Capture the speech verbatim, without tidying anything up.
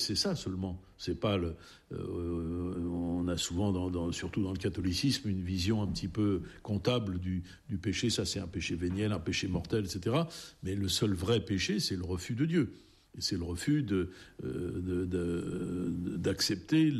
C'est ça seulement. C'est pas le. Euh, on a souvent, dans, dans, surtout dans le catholicisme, une vision un petit peu comptable du, du péché. Ça, c'est un péché véniel, un péché mortel, et cetera. Mais le seul vrai péché, c'est le refus de Dieu. Et c'est le refus de, euh, de, de, d'accepter